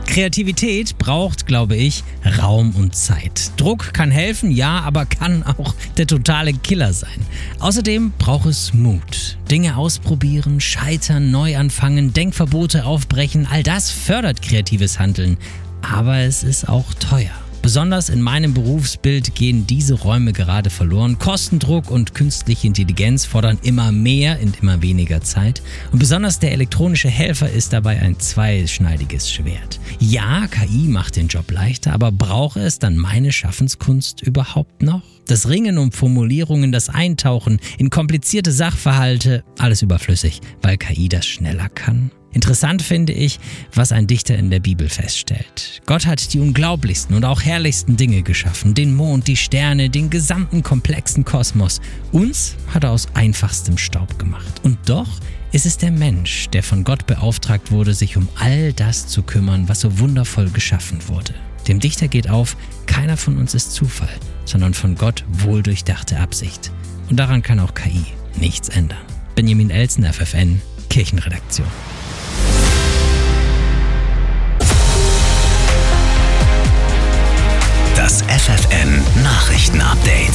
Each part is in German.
Kreativität braucht, glaube ich, Raum und Zeit. Druck kann helfen, ja, aber kann auch der totale Killer sein. Außerdem braucht es Mut. Dinge ausprobieren, scheitern, neu anfangen, Denkverbote aufbrechen, all das fördert kreatives Handeln. Aber es ist auch teuer. Besonders in meinem Berufsbild gehen diese Räume gerade verloren. Kostendruck und künstliche Intelligenz fordern immer mehr in immer weniger Zeit. Und besonders der elektronische Helfer ist dabei ein zweischneidiges Schwert. Ja, KI macht den Job leichter, aber brauche es dann meine Schaffenskunst überhaupt noch? Das Ringen um Formulierungen, das Eintauchen in komplizierte Sachverhalte, alles überflüssig, weil KI das schneller kann? Interessant finde ich, was ein Dichter in der Bibel feststellt. Gott hat die unglaublichsten und auch herrlichsten Dinge geschaffen. Den Mond, die Sterne, den gesamten komplexen Kosmos. Uns hat er aus einfachstem Staub gemacht. Und doch ist es der Mensch, der von Gott beauftragt wurde, sich um all das zu kümmern, was so wundervoll geschaffen wurde. Dem Dichter geht auf, keiner von uns ist Zufall, sondern von Gott wohldurchdachte Absicht. Und daran kann auch KI nichts ändern. Benjamin Elsen, FFN, Kirchenredaktion. Das FFN Nachrichtenupdate.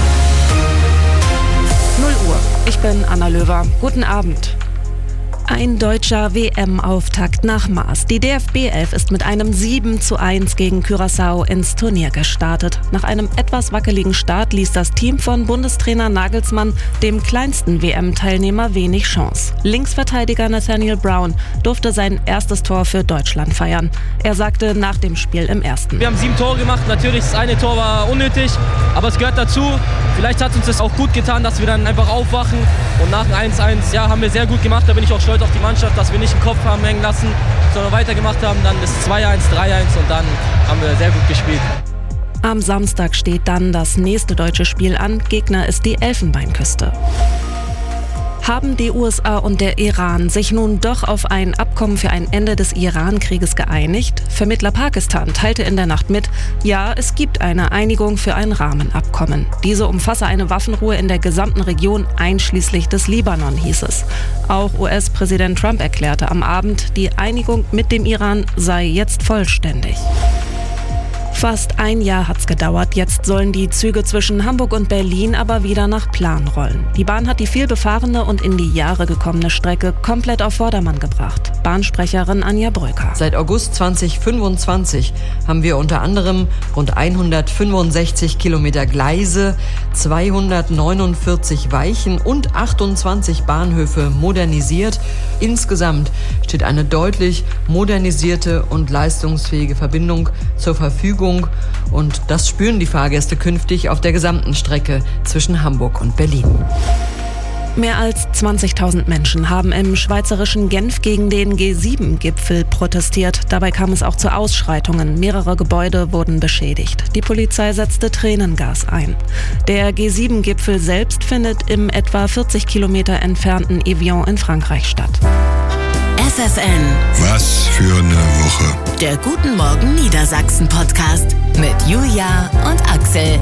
0 Uhr. Ich bin Anna Löwer. Guten Abend. Ein deutscher WM-Auftakt nach Maß. Die DFB-11 ist mit einem 7:1 gegen Curaçao ins Turnier gestartet. Nach einem etwas wackeligen Start ließ das Team von Bundestrainer Nagelsmann dem kleinsten WM-Teilnehmer wenig Chance. Linksverteidiger Nathaniel Brown durfte sein erstes Tor für Deutschland feiern. Er sagte nach dem Spiel im ersten: Wir haben 7 Tore gemacht. Natürlich, das eine Tor war unnötig, aber es gehört dazu. Vielleicht hat uns das auch gut getan, dass wir dann einfach aufwachen. Und nach dem 1:1 haben wir sehr gut gemacht. Da bin ich auch stolz auf die Mannschaft, dass wir nicht den Kopf haben hängen lassen, sondern weitergemacht haben. Dann das 2:1, 3:1 und dann haben wir sehr gut gespielt. Am Samstag steht dann das nächste deutsche Spiel an. Gegner ist die Elfenbeinküste. Haben die USA und der Iran sich nun doch auf ein Abkommen für ein Ende des Iran-Krieges geeinigt? Vermittler Pakistan teilte in der Nacht mit, ja, es gibt eine Einigung für ein Rahmenabkommen. Diese umfasse eine Waffenruhe in der gesamten Region, einschließlich des Libanon, hieß es. Auch US-Präsident Trump erklärte am Abend, die Einigung mit dem Iran sei jetzt vollständig. Fast ein Jahr hat's gedauert. Jetzt sollen die Züge zwischen Hamburg und Berlin aber wieder nach Plan rollen. Die Bahn hat die vielbefahrene und in die Jahre gekommene Strecke komplett auf Vordermann gebracht. Bahnsprecherin Anja Bröker. Seit August 2025 haben wir unter anderem rund 165 Kilometer Gleise, 249 Weichen und 28 Bahnhöfe modernisiert. Insgesamt steht eine deutlich modernisierte und leistungsfähige Verbindung zur Verfügung. Und das spüren die Fahrgäste künftig auf der gesamten Strecke zwischen Hamburg und Berlin. Mehr als 20.000 Menschen haben im schweizerischen Genf gegen den G7-Gipfel protestiert. Dabei kam es auch zu Ausschreitungen. Mehrere Gebäude wurden beschädigt. Die Polizei setzte Tränengas ein. Der G7-Gipfel selbst findet im etwa 40 Kilometer entfernten Evian in Frankreich statt. FFN. Was für eine Woche. Der Guten Morgen Niedersachsen Podcast mit Julia und Axel.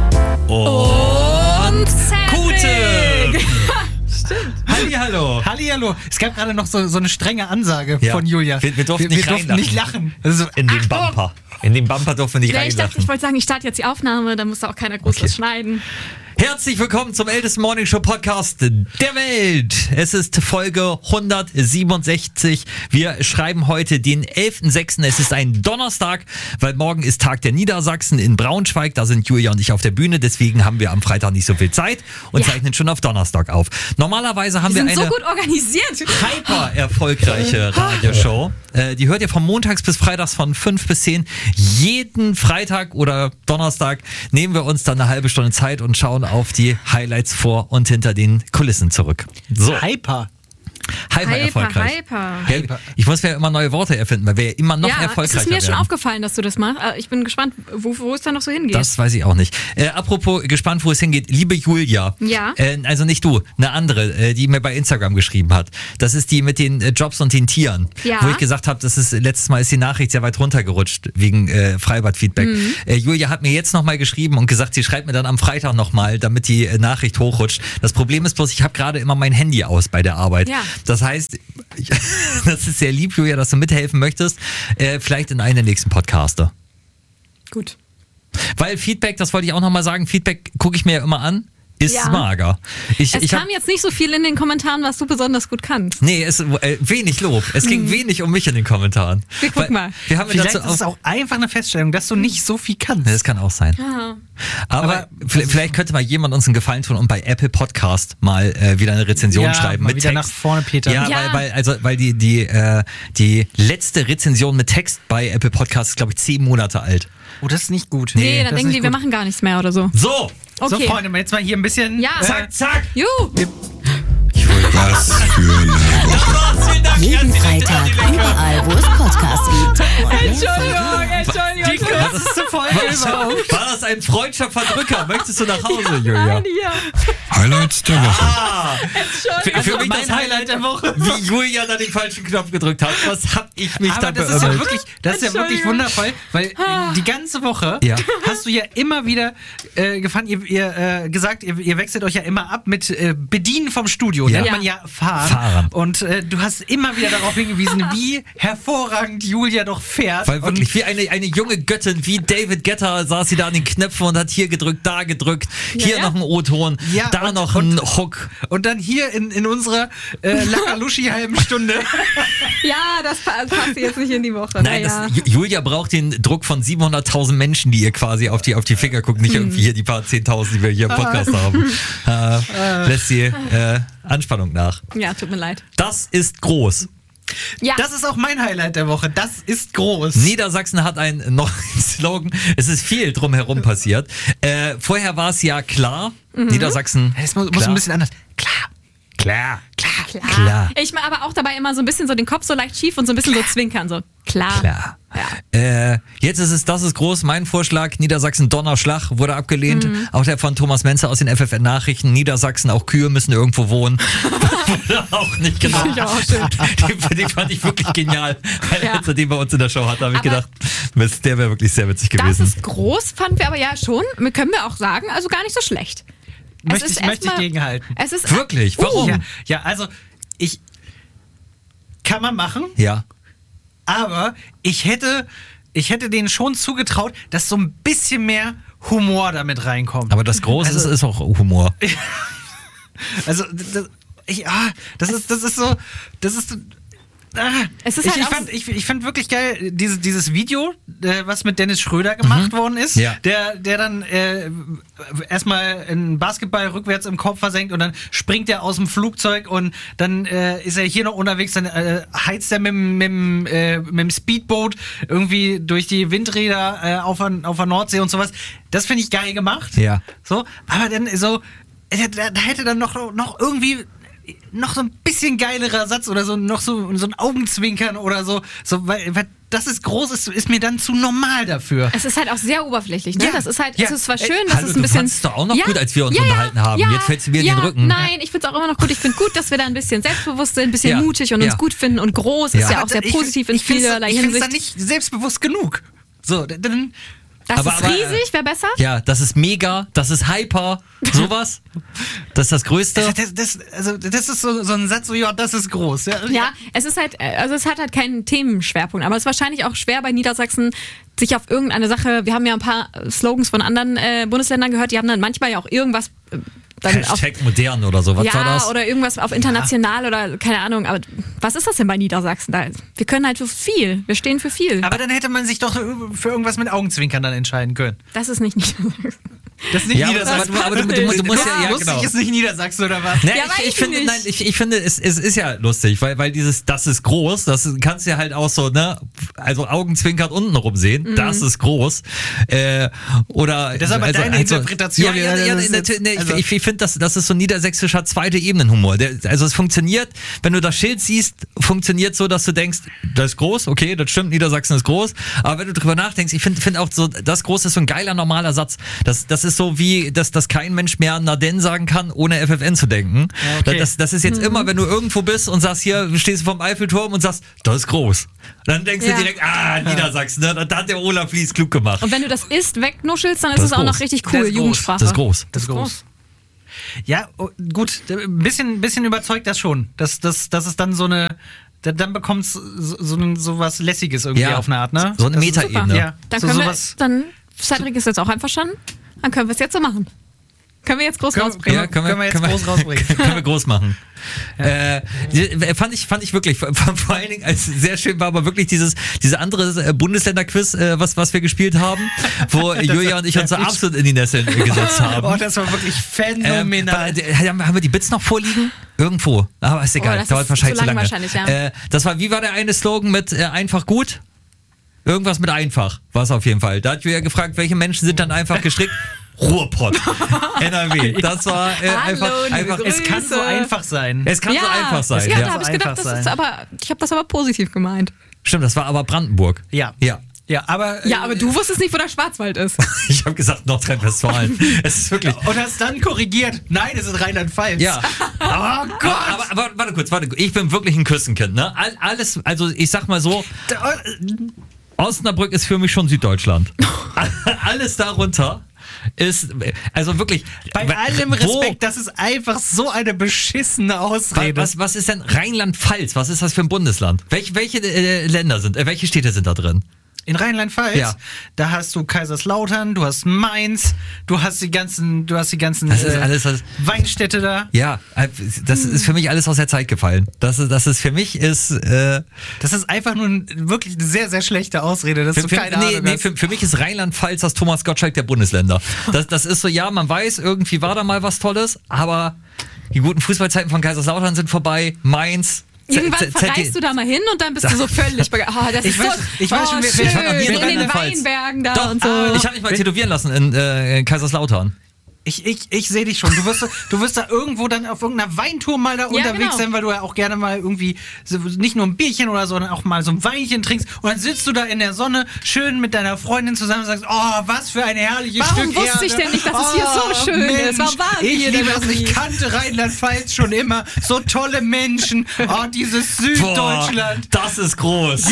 Und Gute! Stimmt. Hallihallo. Hallihallo. Es gab gerade noch so eine strenge Ansage von Julia. Wir durften nicht lachen. Also, in den Bumper. In den Bumper durften wir nicht reinlachen. Ich wollte sagen, ich starte jetzt die Aufnahme, da muss da auch keiner groß was schneiden. Herzlich willkommen zum ältesten Morning Show Podcast der Welt. Es ist Folge 167. Wir schreiben heute den 11.06. Es ist ein Donnerstag, weil morgen ist Tag der Niedersachsen in Braunschweig. Da sind Julia und ich auf der Bühne. Deswegen haben wir am Freitag nicht so viel Zeit und zeichnen schon auf Donnerstag auf. Normalerweise haben wir eine so gut organisiert. hyper erfolgreiche Radioshow. Die hört ihr von montags bis freitags von 5 bis 10. Jeden Freitag oder Donnerstag nehmen wir uns dann eine halbe Stunde Zeit und schauen auf die Highlights vor und hinter den Kulissen zurück. So. Hyper Erfolgreich. Hyper. Ich muss mir immer neue Worte erfinden, weil wir ja immer noch erfolgreicher werden. Es ist mir schon aufgefallen, dass du das machst. Ich bin gespannt, wo es da noch so hingeht. Das weiß ich auch nicht. Apropos gespannt, wo es hingeht. Liebe Julia. Ja. Also nicht du, eine andere, die mir bei Instagram geschrieben hat. Das ist die mit den Jobs und den Tieren. Ja. Wo ich gesagt habe, letztes Mal ist die Nachricht sehr weit runtergerutscht wegen Freibad-Feedback. Julia hat mir jetzt nochmal geschrieben und gesagt, sie schreibt mir dann am Freitag nochmal, damit die Nachricht hochrutscht. Das Problem ist bloß, ich habe gerade immer mein Handy aus bei der Arbeit. Ja. Das heißt, das ist sehr lieb, Julia, dass du mithelfen möchtest. Vielleicht in einem der nächsten Podcaster. Gut. Weil Feedback, das wollte ich auch nochmal sagen, Feedback gucke ich mir ja immer an. Ist mager. Es kam jetzt nicht so viel in den Kommentaren, was du besonders gut kannst. Nee, es wenig Lob. Es ging wenig um mich in den Kommentaren. Wir gucken mal. Wir haben Vielleicht dazu ist es auch einfach eine Feststellung, dass du nicht so viel kannst. Das kann auch sein. Aha. Aber vielleicht könnte mal jemand uns einen Gefallen tun und bei Apple Podcast mal wieder eine Rezension schreiben mal mit wieder Text. nach vorne, Peter. Ja. Weil die letzte Rezension mit Text bei Apple Podcast ist, glaube ich, 10 Monate alt. Oh, das ist nicht gut. Nee, dann denken die, wir machen gar nichts mehr oder so. So! Okay. So, Freunde, jetzt mal hier ein bisschen... Ja. Zack! Juhu! Was für eine Woche. Jeden Freitag, überall, wo es Podcasts gibt. Entschuldigung. Das ist zu voll überhaupt. War das ein freudscher Verdrücker? Möchtest du nach Hause, Julia? Nein, hier. Highlights der Woche. Für mich mein das Highlight der Woche, wie Julia da den falschen Knopf gedrückt hat. Was hab ich mich da Aber das ist ja beömmelt? wirklich wundervoll, weil die ganze Woche hast du ja immer wieder gefahren, ihr gesagt, ihr wechselt euch ja immer ab mit Bedienen vom Studio. Ja. Nennt man ja Fahren. Und du hast immer wieder darauf hingewiesen, wie hervorragend Julia doch fährt. Weil wirklich, wie eine junge Göttin, wie David Guetta saß sie da an den Knöpfen und hat hier gedrückt, da gedrückt, hier noch ein O-Ton, da noch ein Hook. Und dann hier in unserer Lakaluschi-halben Stunde. Ja, das passt jetzt nicht in die Woche. Nein, Julia braucht den Druck von 700.000 Menschen, die ihr quasi auf die Finger gucken, nicht irgendwie hier die paar 10.000, die wir hier im Podcast haben. Lässt sie Anspannung nach. Ja, tut mir leid. Das ist groß. Ja. Das ist auch mein Highlight der Woche. Das ist groß. Niedersachsen hat einen neuen Slogan. Es ist viel drumherum passiert. Vorher war es ja klar. Niedersachsen. Es muss ein bisschen anders. Klar. Ich mache aber auch dabei immer so ein bisschen so den Kopf so leicht schief und so ein bisschen so zwinkern. So, klar. Ja. Jetzt ist es, das ist groß, mein Vorschlag, Niedersachsen Donnerschlag wurde abgelehnt. Auch der von Thomas Menzer aus den FFN Nachrichten. Niedersachsen, auch Kühe müssen irgendwo wohnen. Wurde auch nicht genau. Den fand ich wirklich genial. Als er den bei uns in der Show hatte, habe ich gedacht, der wäre wirklich sehr witzig gewesen. Das ist groß, fanden wir aber ja schon, können wir auch sagen, also gar nicht so schlecht. Möchte ich gegenhalten. Es ist wirklich? Warum? Ja, also kann man machen. Ja. Aber ich hätte denen schon zugetraut, dass so ein bisschen mehr Humor damit reinkommt. Aber das Große ist auch Humor. Also, das ist so. Ich fand wirklich geil, dieses Video, was mit Dennis Schröder gemacht worden ist, der dann erstmal einen Basketball rückwärts im Kopf versenkt und dann springt er aus dem Flugzeug und dann ist er hier noch unterwegs, dann heizt er mit dem Speedboot irgendwie durch die Windräder auf der Nordsee und sowas. Das finde ich geil gemacht. Ja. So, aber dann so, da hätte dann noch irgendwie noch so ein bisschen geilerer Satz oder so ein Augenzwinkern oder so weil das ist groß, ist mir dann zu normal dafür. Es ist halt auch sehr oberflächlich, ne? Ja. Das ist halt, Ja. es ist zwar schön, dass Hallo, es ein bisschen... Du fandst doch auch noch gut, als wir uns unterhalten haben. Jetzt fällst du mir in den Rücken. Nein, ich finde es auch immer noch gut. Ich finde gut, dass wir da ein bisschen selbstbewusst sind, ein bisschen mutig und uns gut finden und groß ist ja auch sehr positiv in vielerlei Hinsicht. Ich finde es dann nicht selbstbewusst genug. So, dann... Das ist riesig, wäre besser? Ja, das ist mega, das ist hyper, sowas. Das ist das Größte. Das ist so ein Satz, so, ja, das ist groß. Ja, es ist halt, also es hat halt keinen Themenschwerpunkt, aber es ist wahrscheinlich auch schwer bei Niedersachsen, sich auf irgendeine Sache, wir haben ja ein paar Slogans von anderen Bundesländern gehört, die haben dann manchmal ja auch irgendwas dann Hashtag modern oder so, was war das? Ja, oder irgendwas auf international oder keine Ahnung, aber was ist das denn bei Niedersachsen? Wir können halt für viel, wir stehen für viel. Aber dann hätte man sich doch für irgendwas mit Augenzwinkern dann entscheiden können. Das ist nicht Niedersachsen. Das ist nicht Niedersachsen. Aber du musst ja lustig genau. ist nicht Niedersachsen oder was? Nee, ich finde, es ist ja lustig, weil das ist groß, das kannst du ja halt auch so, ne, also Augenzwinkert unten rum sehen, das ist groß. Oder das ist aber deine Interpretation. Ich finde, das ist so niedersächsischer zweite Ebenenhumor. Also es funktioniert, wenn du das Schild siehst, funktioniert so, dass du denkst, das ist groß, okay, das stimmt, Niedersachsen ist groß, aber wenn du drüber nachdenkst, ich finde auch so, das groß ist so ein geiler, normaler Satz. Das ist so wie, dass kein Mensch mehr Naden sagen kann, ohne FFN zu denken. Ja, okay. Das ist jetzt immer, wenn du irgendwo bist und sagst, hier, stehst du vom Eiffelturm und sagst, das ist groß. Dann denkst du direkt, Niedersachsen, ne? Da hat der Olaf Lies klug gemacht. Und wenn du das wegnuschelst, dann ist es auch noch richtig cool, Jugendsprache. Das ist groß. Das ist groß. Ja, gut, ein bisschen überzeugt das schon. Dass es dann so eine. Dann bekommt es so was Lässiges irgendwie auf eine Art, ne? So eine Metaebene. Ja, dann können wir, Cedric ist jetzt auch einverstanden, dann können wir es jetzt so machen. Können wir jetzt groß rausbringen? Ja, können wir jetzt groß rausbringen. Können wir groß machen. Fand ich wirklich, vor allen Dingen als sehr schön war aber wirklich diese andere Bundesländer-Quiz, was wir gespielt haben, wo Julia und ich uns so absolut in die Nesseln gesetzt haben. Oh, das war wirklich phänomenal. Haben wir die Bits noch vorliegen? Irgendwo. Aber ist egal, dauert wahrscheinlich zu lange. Ja. Wie war der eine Slogan mit einfach gut? Irgendwas mit einfach war es auf jeden Fall. Da hat Julia gefragt, welche Menschen sind dann einfach gestrickt? Ruhrpott, NRW. Das war einfach. Es kann so einfach sein. Es kann so einfach sein. Ja, da habe ich gedacht, ich habe das aber positiv gemeint. Stimmt, das war aber Brandenburg. Ja, aber du wusstest nicht, wo der Schwarzwald ist. Ich habe gesagt Nordrhein-Westfalen. Es ist wirklich. Und hast dann korrigiert. Nein, es ist Rheinland-Pfalz. Ja. Oh Gott. Aber warte kurz. Ich bin wirklich ein Küstenkind. Ne? Alles, also ich sag mal so. Osnabrück ist für mich schon Süddeutschland. Alles darunter ist, also wirklich. Bei allem Respekt, das ist einfach so eine beschissene Ausrede. Was ist denn Rheinland-Pfalz? Was ist das für ein Bundesland? Welche Länder welche Städte sind da drin? In Rheinland-Pfalz, da hast du Kaiserslautern, du hast Mainz, du hast die ganzen das ist alles, Weinstädte da. Ja, das ist für mich alles aus der Zeit gefallen. Das ist für mich das ist einfach nur wirklich eine sehr, sehr schlechte Ausrede. Das ist keine Ahnung. Für mich ist Rheinland-Pfalz das Thomas Gottschalk der Bundesländer. Das ist so, ja, man weiß, irgendwie war da mal was Tolles, aber die guten Fußballzeiten von Kaiserslautern sind vorbei. Mainz. Irgendwann verreist du da mal hin und dann bist du so völlig begeistert. Das ist ich weiß schon, schön, ich war noch nie in den Weinbergen da Doch, und so. Ich habe mich mal tätowieren lassen in Kaiserslautern. Ich sehe dich schon. Du wirst da irgendwo dann auf irgendeiner Weintour mal da unterwegs sein, weil du ja auch gerne mal irgendwie nicht nur ein Bierchen oder so, sondern auch mal so ein Weinchen trinkst. Und dann sitzt du da in der Sonne schön mit deiner Freundin zusammen und sagst, oh, was für ein herrliches Stück Warum wusste ich denn nicht, dass es hier so schön ist? Warum war ich liebe das. Ich kannte Rheinland-Pfalz schon immer. So tolle Menschen. Oh, dieses Süddeutschland. Boah, das ist groß.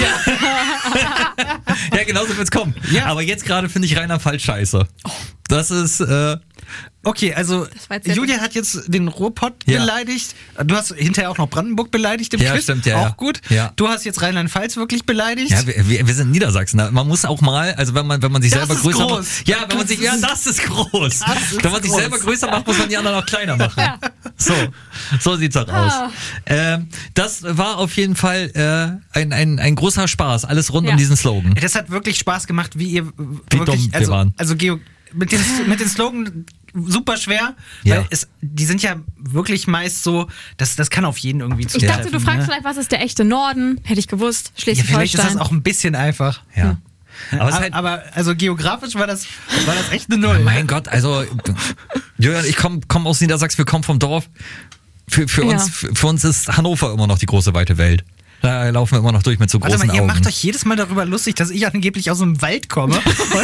Ja, genauso wird's kommen. Ja. Aber jetzt gerade finde ich Rheinland-Pfalz scheiße. Das ist... Okay, also Julia hat jetzt den Ruhrpott beleidigt. Du hast hinterher auch noch Brandenburg beleidigt im Quiz. Stimmt, ja. Auch gut. Ja. Du hast jetzt Rheinland-Pfalz wirklich beleidigt. Ja, wir sind Niedersachsen. Man muss auch mal, also wenn man sich selber größer macht. Ja, das ist groß. Wenn man sich selber größer macht, muss man die anderen auch kleiner machen. Ja. So sieht's auch aus. Das war auf jeden Fall ein großer Spaß. Alles rund um diesen Slogan. Das hat wirklich Spaß gemacht, wie wirklich, dumm wir waren. Also mit den Slogan super schwer, weil die sind ja wirklich meist so, das kann auf jeden irgendwie zutreffen. Ich dachte, du fragst vielleicht, was ist der echte Norden? Hätte ich gewusst. Schleswig-Holstein. Vielleicht ist das auch ein bisschen einfach. Ja. Aber also geografisch war das echt eine Null. Mein Gott, also Julian, ich komme aus Niedersachsen, wir kommen vom Dorf. Für uns ist Hannover immer noch die große weite Welt. Da laufen wir immer noch durch mit so großen Augen. Ihr macht euch jedes Mal darüber lustig, dass ich angeblich aus dem Wald komme.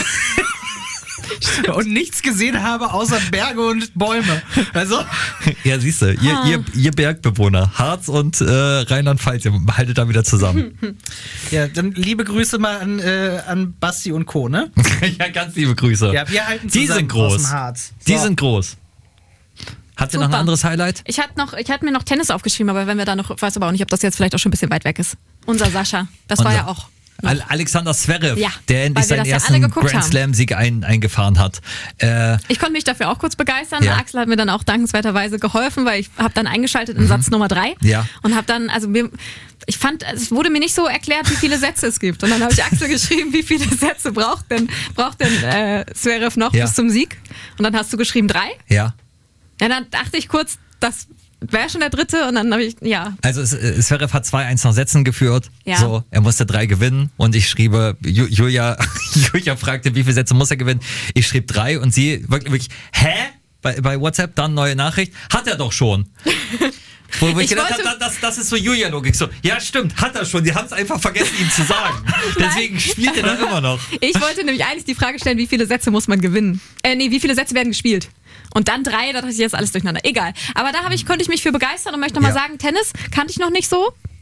Und nichts gesehen habe außer Berge und Bäume. Also. Ja, siehst du, ihr Bergbewohner, Harz und Rheinland-Pfalz, ihr haltet da wieder zusammen. Ja, dann liebe Grüße mal an Basti und Co., ne? Ja, ganz liebe Grüße. Ja, wir halten zusammen. Die sind groß. Aus dem Harz. Die sind groß. Habt ihr noch ein anderes Highlight? Ich hatte mir noch Tennis aufgeschrieben, aber wenn wir da noch, ich weiß aber auch nicht, ob das jetzt vielleicht auch schon ein bisschen weit weg ist. Unser Sascha, war ja auch. Alexander Zverev, ja, der endlich seinen ersten Grand Slam-Sieg eingefahren hat. Ich konnte mich dafür auch kurz begeistern. Ja. Axel hat mir dann auch dankenswerterweise geholfen, weil ich habe dann eingeschaltet in Satz Nummer 3 und habe dann, ich fand, es wurde mir nicht so erklärt, wie viele Sätze es gibt. Und dann habe ich Axel geschrieben, wie viele Sätze braucht denn Zverev noch bis zum Sieg? Und dann hast du geschrieben 3? Ja. Ja, dann dachte ich kurz, das wäre schon der dritte und dann habe ich, Also Zverev hat 2-1 nach Sätzen geführt. Ja. So, er musste 3 gewinnen und ich schriebe, Julia fragte, wie viele Sätze muss er gewinnen? Ich schrieb 3 und sie wirklich, hä? Bei WhatsApp dann neue Nachricht. Hat er doch schon. Wo ich gedacht habe, das ist so Julia-Logik. So, ja, stimmt, hat er schon. Die haben es einfach vergessen, ihm zu sagen. Deswegen spielt er da immer noch. Ich wollte nämlich eigentlich die Frage stellen, wie viele Sätze muss man gewinnen? Wie viele Sätze werden gespielt? Und dann 3, da dachte ich jetzt alles durcheinander. Egal. Aber da konnte ich mich für begeistern und möchte nochmal sagen, Tennis kannte ich noch nicht so.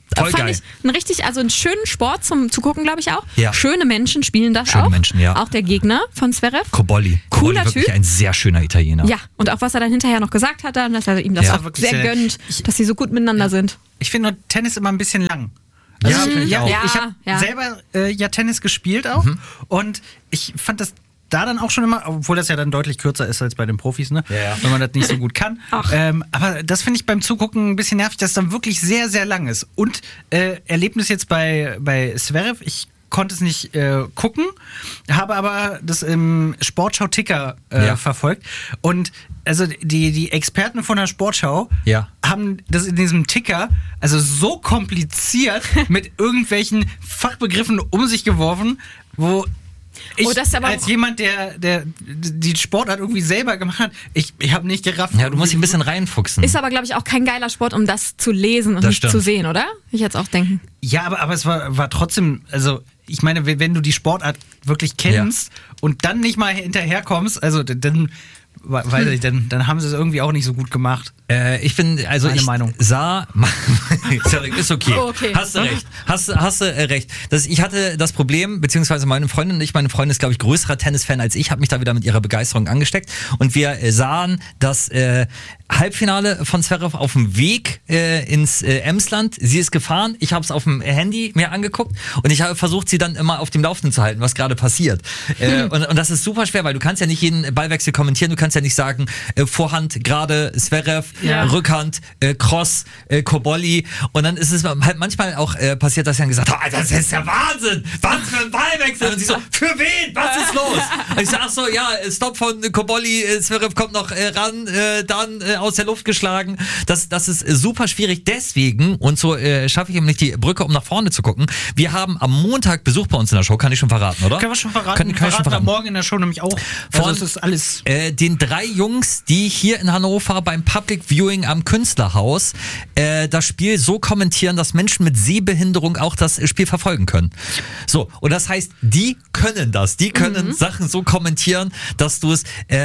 Voll fand geil. ich einen schönen Sport zum Zugucken, glaube ich auch. Ja. Schöne Menschen spielen das Schöne auch. Menschen, ja. Auch der Gegner von Zverev. Cobolli. Cooler wirklich Typ. ein sehr schöner Italiener. Ja, und auch was er dann hinterher noch gesagt hat, dann, dass er ihm das Ja. auch Wirklich sehr gönnt, dass sie so gut miteinander sind. Ich finde nur Tennis immer ein bisschen lang. Ja, finde ich auch. Ich habe selber Tennis gespielt auch und ich fand das da dann auch schon immer, obwohl das ja dann deutlich kürzer ist als bei den Profis, ne? Ja. Wenn man das nicht so gut kann. Ach. Aber das finde ich beim Zugucken ein bisschen nervig, dass es dann wirklich sehr, sehr lang ist. Und Erlebnis jetzt bei Zverev, ich konnte es nicht gucken, habe aber das im Sportschau-Ticker verfolgt. Und also die Experten von der Sportschau haben das in diesem Ticker also so kompliziert mit irgendwelchen Fachbegriffen um sich geworfen, wo ich das ist aber als jemand, der die Sportart irgendwie selber gemacht hat, ich habe nicht gerafft. Ja, du musst dich ein bisschen reinfuchsen. Ist aber, glaube ich, auch kein geiler Sport, um das zu lesen und Das nicht stimmt. zu sehen, oder? Ich jetzt auch denken. Ja, aber es war trotzdem, also ich meine, wenn du die Sportart wirklich kennst und dann nicht mal hinterherkommst, also dann weiß ich, dann haben sie es irgendwie auch nicht so gut gemacht. Ich bin, also Meine ich Meinung. sah, ist okay. Oh, okay. Hast du recht. Hast du recht. Ich hatte das Problem, beziehungsweise meine Freundin und ich, meine Freundin ist, glaube ich, größerer Tennisfan als ich, habe mich da wieder mit ihrer Begeisterung angesteckt und wir sahen das Halbfinale von Zverev auf dem Weg ins Emsland. Sie ist gefahren, ich habe es auf dem Handy mir angeguckt und ich habe versucht, sie dann immer auf dem Laufenden zu halten, was gerade passiert. Und das ist super schwer, weil du kannst ja nicht jeden Ballwechsel kommentieren, du kannst ja nicht sagen, Vorhand gerade Zverev, Rückhand, Cross, Cobolli und dann ist es halt manchmal auch passiert, dass sie dann gesagt haben, oh, das ist ja Wahnsinn, was für ein Ballwechsel und sie so, für wen, was ist los? Und ich sag so, ja, Stopp von Cobolli, Zverev kommt noch ran, dann aus der Luft geschlagen, das ist super schwierig, deswegen, und so schaffe ich eben nicht die Brücke, um nach vorne zu gucken, wir haben am Montag Besuch bei uns in der Show, kann ich schon verraten, oder? Können wir schon verraten? Kann ich schon verraten. Morgen in der Show nämlich auch. Also es ist alles den 3 Jungs, die hier in Hannover beim Public Viewing am Künstlerhaus das Spiel so kommentieren, dass Menschen mit Sehbehinderung auch das Spiel verfolgen können. So, und das heißt, die können das. Die können Sachen so kommentieren, dass du es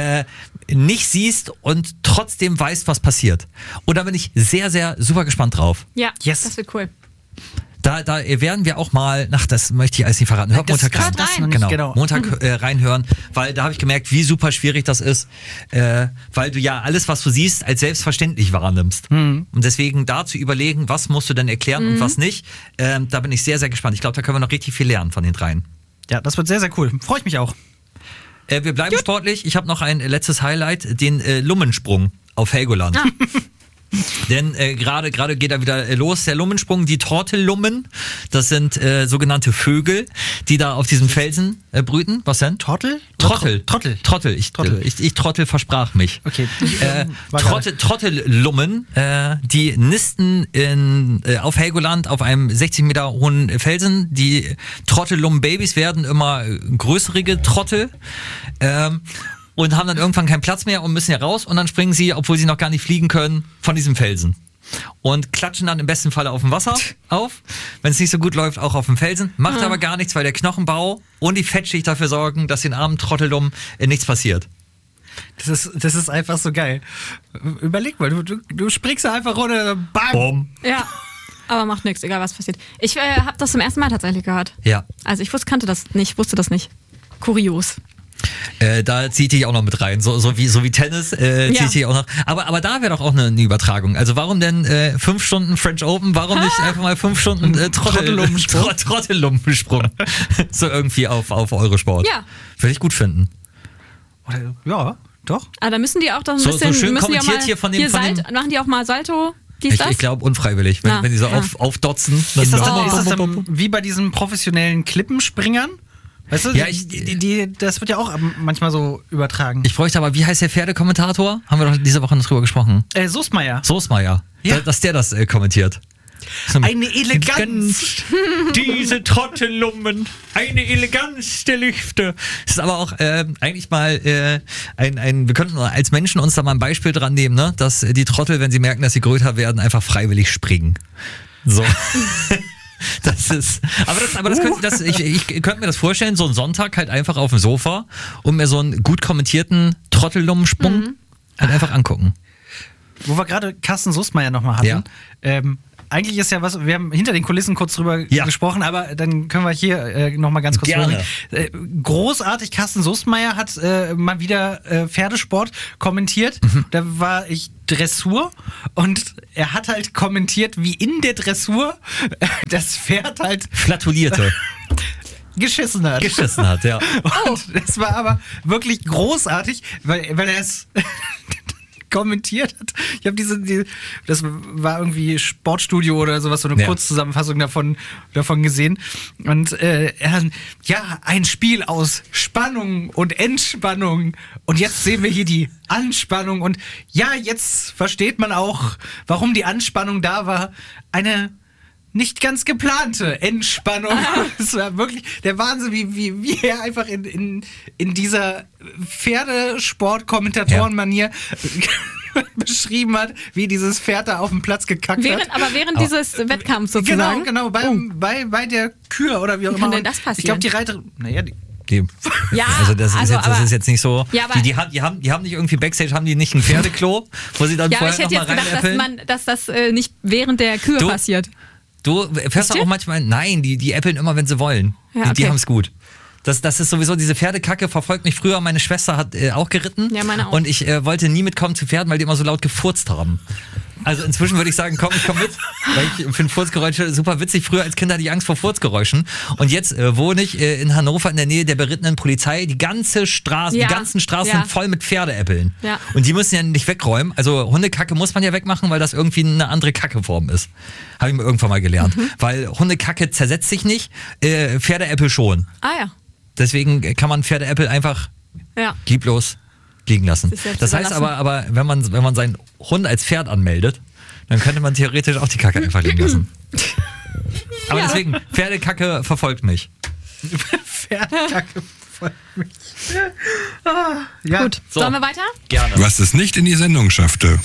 nicht siehst und trotzdem weißt, was passiert. Und da bin ich sehr, sehr super gespannt drauf. Ja, das wird cool. Da werden wir auch mal, das möchte ich alles nicht verraten, hört Montag rein. Das noch nicht, genau. Montag reinhören, weil da habe ich gemerkt, wie super schwierig das ist, weil du ja alles, was du siehst, als selbstverständlich wahrnimmst. Und deswegen da zu überlegen, was musst du denn erklären und was nicht, da bin ich sehr, sehr gespannt. Ich glaube, da können wir noch richtig viel lernen von den dreien. Ja, das wird sehr, sehr cool. Freue ich mich auch. Wir bleiben sportlich. Ich habe noch ein letztes Highlight, den Lummensprung auf Helgoland. Denn gerade geht er wieder los, der Lummensprung, die Tortellummen, das sind sogenannte Vögel, die da auf diesem Felsen brüten. Was denn? Trottel. Ich Trottel versprach mich. Okay. Trottellummen, die nisten auf Helgoland auf einem 60 Meter hohen Felsen. Die Trottellummen-Babys werden immer größere Trottel. Und haben dann irgendwann keinen Platz mehr und müssen ja raus und dann springen sie, obwohl sie noch gar nicht fliegen können, von diesem Felsen. Und klatschen dann im besten Falle auf dem Wasser auf. Wenn es nicht so gut läuft, auch auf dem Felsen. Macht aber gar nichts, weil der Knochenbau und die Fettschicht dafür sorgen, dass den armen Trotteldummen nichts passiert. Das ist einfach so geil. Überleg mal, du springst da einfach runter, bam! Boom. Ja. Aber macht nichts, egal was passiert. Ich habe das zum ersten Mal tatsächlich gehört. Ja. Also ich wusste das nicht. Kurios. Da zieht dich auch noch mit rein, so wie Tennis zieht dich auch noch. Aber da wäre doch auch eine Übertragung. Also warum denn 5 Stunden French Open? Warum nicht einfach mal 5 Stunden Trottellumpensprung? So irgendwie auf Eurosport. Ja. Würde ich gut finden. Ja, doch. Aber da müssen die auch doch ein So bisschen... schön müssen die auch kommentiert mal, hier von dem... machen die auch mal Salto? Ich glaube unfreiwillig, wenn die so aufdotzen. Ist das dann wie bei diesen professionellen Klippenspringern? Weißt du, ja, das wird ja auch manchmal so übertragen. Ich bräuchte aber, wie heißt der Pferdekommentator? Haben wir doch diese Woche noch drüber gesprochen. Soßmeier. Ja. Dass der das kommentiert. Eine Eleganz. Diese Trottellummen. Eine Eleganz der Lüfte. Das ist aber auch eigentlich mal wir könnten als Menschen uns da mal ein Beispiel dran nehmen, ne? Dass die Trottel, wenn sie merken, dass sie größer werden, einfach freiwillig springen. So. Ich könnte mir das vorstellen, so einen Sonntag halt einfach auf dem Sofa und mir so einen gut kommentierten Trottellummensprung halt einfach angucken. Wo wir gerade Carsten Soßmeier nochmal hatten. Ja. eigentlich ist ja was, wir haben hinter den Kulissen kurz drüber gesprochen, aber dann können wir hier nochmal ganz kurz Gerne. Großartig, Carsten Soestmeier hat mal wieder Pferdesport kommentiert. Da war ich Dressur und er hat halt kommentiert, wie in der Dressur das Pferd halt flatulierte. Geschissen hat, ja. Und das war aber wirklich großartig, weil er es kommentiert hat. Ich habe das war irgendwie Sportstudio oder sowas, so eine Kurzzusammenfassung davon gesehen. Und ein Spiel aus Spannung und Entspannung. Und jetzt sehen wir hier die Anspannung. Und ja, jetzt versteht man auch, warum die Anspannung da war. Eine nicht ganz geplante Entspannung. Es war wirklich der Wahnsinn, wie er einfach in dieser Pferdesport-Kommentatoren-Manier beschrieben hat, wie dieses Pferd da auf dem Platz gekackt hat. Aber während dieses Wettkampfs sozusagen? Genau, bei der Kür oder wie auch immer. Wie kann denn das passieren? Ich glaube, die Reiterin, also das ist jetzt nicht so. Ja, die haben nicht irgendwie Backstage, haben die nicht ein Pferdeklo, wo sie dann vorher nochmal reinäppeln? Dass das nicht während der Kür passiert. Du fährst auch manchmal, nein, die äppeln immer, wenn sie wollen. Ja, die haben es gut. Das ist sowieso, diese Pferdekacke verfolgt mich früher. Meine Schwester hat auch geritten. Ja, meine auch. Und ich wollte nie mitkommen zu Pferden, weil die immer so laut gefurzt haben. Also inzwischen würde ich sagen, komm, ich komm mit. Weil ich finde Furzgeräusche super witzig. Früher als Kind hatte ich Angst vor Furzgeräuschen. Und jetzt wohne ich in Hannover in der Nähe der berittenen Polizei. Die ganzen Straßen sind voll mit Pferdeäppeln. Ja. Und die müssen ja nicht wegräumen. Also Hundekacke muss man ja wegmachen, weil das irgendwie eine andere Kackeform ist. Habe ich mir irgendwann mal gelernt. Weil Hundekacke zersetzt sich nicht, Pferdeäppel schon. Ah ja. Deswegen kann man Pferdeäppel einfach lieblos liegen lassen. Das heißt aber wenn man seinen Hund als Pferd anmeldet, dann könnte man theoretisch auch die Kacke einfach liegen lassen. Aber deswegen, Pferdekacke verfolgt mich. Pferdekacke verfolgt mich. Gut, sollen wir weiter? Gerne. Was es nicht in die Sendung schaffte.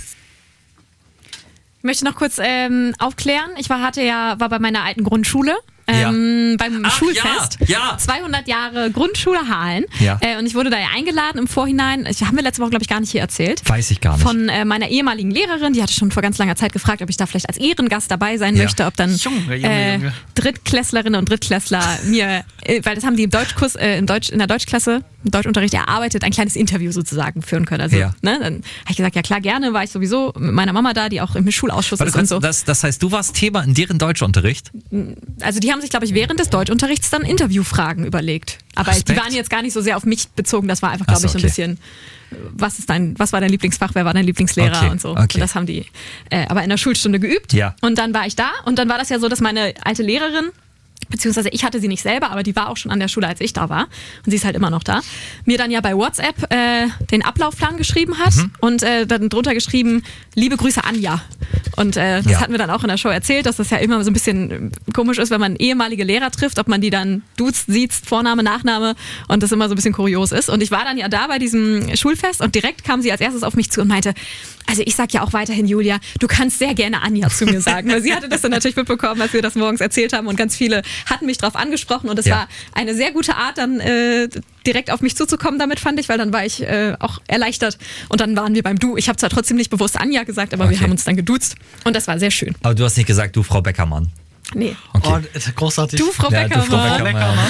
Ich möchte noch kurz aufklären. Ich war bei meiner alten Grundschule. Beim Schulfest. 200 Jahre Grundschule Hahlen. Ja. Und ich wurde da ja eingeladen im Vorhinein. Haben wir letzte Woche, glaube ich, gar nicht hier erzählt. Weiß ich gar nicht. Von meiner ehemaligen Lehrerin. Die hatte schon vor ganz langer Zeit gefragt, ob ich da vielleicht als Ehrengast dabei sein möchte. Ob dann Junge. Drittklässlerinnen und Drittklässler mir, weil das haben die im Deutschkurs, in der Deutschklasse, im Deutschunterricht erarbeitet, ein kleines Interview sozusagen führen können. Also, dann habe ich gesagt, ja klar, gerne. War ich sowieso mit meiner Mama da, die auch im Schulausschuss ist und so. Das heißt, du warst Thema in deren Deutschunterricht? Also die haben sich, glaube ich, während des Deutschunterrichts dann Interviewfragen überlegt. Aber die waren jetzt gar nicht so sehr auf mich bezogen. Das war einfach, glaube ich, so ein bisschen, was war dein Lieblingsfach, wer war dein Lieblingslehrer und so. Und das haben die aber in der Schulstunde geübt. Ja. Und dann war ich da und dann war das ja so, dass meine alte Lehrerin, beziehungsweise ich hatte sie nicht selber, aber die war auch schon an der Schule, als ich da war. Und sie ist halt immer noch da. Mir dann ja bei WhatsApp den Ablaufplan geschrieben hat und dann drunter geschrieben, liebe Grüße Anja. Und das hatten wir dann auch in der Show erzählt, dass das ja immer so ein bisschen komisch ist, wenn man ehemalige Lehrer trifft, ob man die dann duzt, siezt, Vorname, Nachname und das immer so ein bisschen kurios ist. Und ich war dann ja da bei diesem Schulfest und direkt kam sie als erstes auf mich zu und meinte, also ich sag ja auch weiterhin, Julia, du kannst sehr gerne Anja zu mir sagen. Weil sie hatte das dann natürlich mitbekommen, als wir das morgens erzählt haben und ganz viele hatten mich drauf angesprochen und es war eine sehr gute Art, dann direkt auf mich zuzukommen damit, fand ich, weil dann war ich auch erleichtert und dann waren wir beim Du. Ich habe zwar trotzdem nicht bewusst Anja gesagt, aber wir haben uns dann geduzt und das war sehr schön. Aber du hast nicht gesagt, du Frau Beckermann. Nee. Okay. Oh, großartig. Du, Frau Beckermann.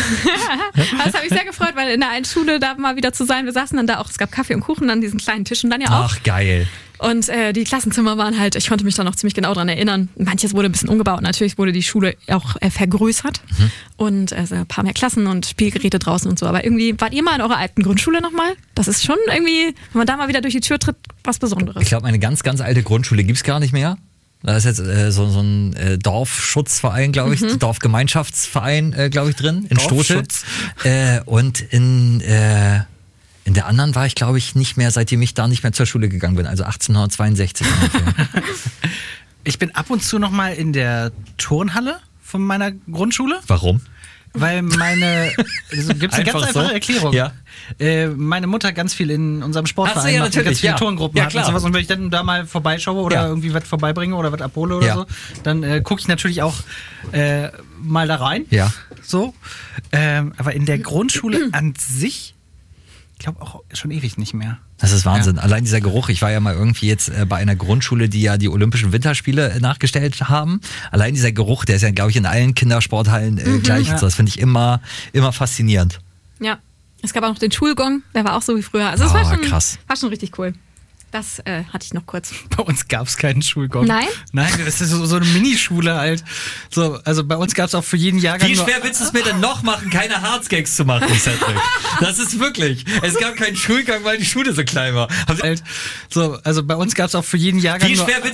Das habe ich sehr gefreut, weil in der einen Schule da mal wieder zu sein, wir saßen dann da auch, es gab Kaffee und Kuchen an diesen kleinen Tischen dann ja auch. Ach, geil. Und die Klassenzimmer waren halt, ich konnte mich da noch ziemlich genau dran erinnern. Manches wurde ein bisschen umgebaut. Natürlich wurde die Schule auch vergrößert. Und ein paar mehr Klassen und Spielgeräte draußen und so. Aber irgendwie, wart ihr mal in eurer alten Grundschule nochmal? Das ist schon irgendwie, wenn man da mal wieder durch die Tür tritt, was Besonderes. Ich glaube, eine ganz, ganz alte Grundschule gibt's gar nicht mehr. Da ist jetzt so ein Dorfschutzverein, glaube ich, Dorfgemeinschaftsverein, glaube ich, drin, in Stotel. Und in der anderen war ich, glaube ich, nicht mehr, seitdem ich da nicht mehr zur Schule gegangen bin, also 1862 ungefähr. Ich bin ab und zu noch mal in der Turnhalle von meiner Grundschule. Warum? Weil meine, gibt es eine ganz einfache Erklärung. Ja. Meine Mutter ganz viel in unserem Sportverein macht, ganz viele Turngruppen hat und sowas. Und wenn ich dann da mal vorbeischaue oder irgendwie was vorbeibringe oder was abhole oder so, dann gucke ich natürlich auch mal da rein. Ja. So. Aber in der Grundschule an sich glaube auch schon ewig nicht mehr. Das ist Wahnsinn. Ja. Allein dieser Geruch. Ich war ja mal irgendwie jetzt bei einer Grundschule, die ja die Olympischen Winterspiele nachgestellt haben. Allein dieser Geruch, der ist ja, glaube ich, in allen Kindersporthallen gleich. Ja. Das finde ich immer faszinierend. Ja, es gab auch noch den Schulgong, der war auch so wie früher. Also es krass. War schon richtig cool. Das hatte ich noch kurz. Bei uns gab es keinen Schulgong. Nein? Nein, das ist so eine Minischule halt. So, also bei uns gab es auch für jeden Jahrgang. Wie schwer willst du es mir denn noch machen, keine Harzgags zu machen, Cedric? Das ist wirklich. Es gab keinen Schulgang, weil die Schule so klein war. So, also bei uns gab es auch für jeden Jahrgang. Wie schwer